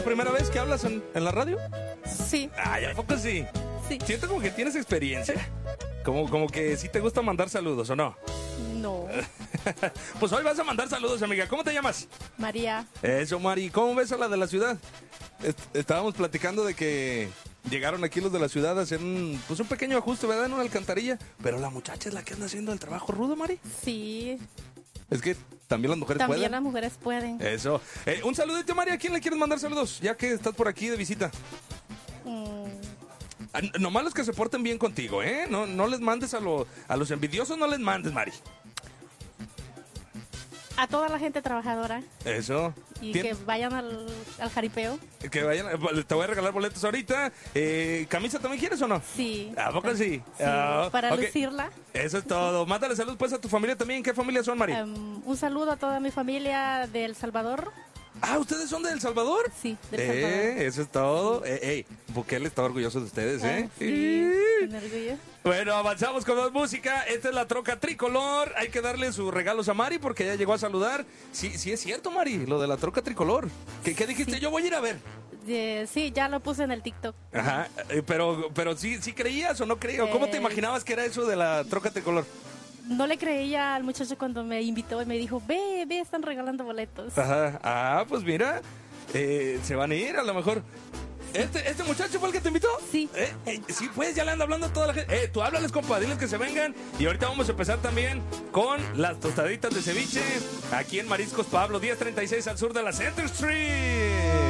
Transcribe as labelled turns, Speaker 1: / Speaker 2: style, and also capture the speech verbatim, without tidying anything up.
Speaker 1: ¿Primera vez que hablas en, en la radio?
Speaker 2: Sí.
Speaker 1: Ay, ¿a poco sí?
Speaker 2: Sí.
Speaker 1: Siento como que tienes experiencia. Como, como que sí te gusta mandar saludos, ¿o no?
Speaker 2: No.
Speaker 1: Pues hoy vas a mandar saludos, amiga. ¿Cómo te llamas?
Speaker 2: María.
Speaker 1: Eso, Mari. ¿Cómo ves a la de la ciudad? Est- estábamos platicando de que llegaron aquí los de la ciudad a hacer un, pues un pequeño ajuste, ¿verdad? En una alcantarilla. Pero la muchacha es la que anda haciendo el trabajo rudo, Mari.
Speaker 2: Sí.
Speaker 1: Es que también las mujeres
Speaker 2: También
Speaker 1: pueden.
Speaker 2: las mujeres pueden.
Speaker 1: Eso. Eh, un saludito, Mari. ¿A quién le quieres mandar saludos? Ya que estás por aquí de visita.
Speaker 2: Mm,
Speaker 1: Ah, n- Nomás los que se porten bien contigo, ¿eh? No, no les mandes a, lo- a los envidiosos, no les mandes, Mari.
Speaker 2: a toda la gente trabajadora
Speaker 1: Eso.
Speaker 2: y
Speaker 1: Tien-
Speaker 2: que vayan al, al jaripeo.
Speaker 1: que vayan, eh, te voy a regalar boletos ahorita. Eh, ¿Camisa también quieres o no?
Speaker 2: Sí.
Speaker 1: ¿A poco sí?
Speaker 2: Sí,
Speaker 1: Ah,
Speaker 2: para
Speaker 1: ok.
Speaker 2: lucirla.
Speaker 1: Eso es todo. Mándale salud pues a tu familia también. ¿Qué familia son, Mari?
Speaker 2: Um, un saludo a toda mi familia de El Salvador.
Speaker 1: Ah, ¿ustedes son de El Salvador?
Speaker 2: Sí, de El
Speaker 1: Eh,
Speaker 2: Salvador.
Speaker 1: eso es todo. Eh, ey, Bukele está orgulloso de ustedes, ¿eh?
Speaker 2: Ah, sí, con orgullo.
Speaker 1: Bueno, avanzamos con más música. Esta es la troca tricolor. Hay que darle sus regalos a Mari porque ya llegó a saludar. Sí, sí es cierto, Mari, lo de la troca tricolor. ¿Qué, qué dijiste?
Speaker 2: Sí.
Speaker 1: Yo voy a ir a ver.
Speaker 2: Eh, sí, ya lo puse en el TikTok.
Speaker 1: Ajá, eh, pero, pero sí, sí creías o no creías. ¿Cómo te
Speaker 2: Eh.
Speaker 1: imaginabas que era eso de la troca tricolor?
Speaker 2: No le creía al muchacho cuando me invitó y me dijo, ve, ve, están regalando boletos.
Speaker 1: Ajá, ah, pues mira, eh, se van a ir a lo mejor. ¿Este, este muchacho fue el que te invitó?
Speaker 2: Sí.
Speaker 1: Eh, eh, sí, pues ya le anda hablando a toda la gente. Eh, tú háblales, compa, diles que se vengan. Y ahorita vamos a empezar también con las tostaditas de ceviche aquí en Mariscos Pablo, diez treinta y seis al sur de la Center Street.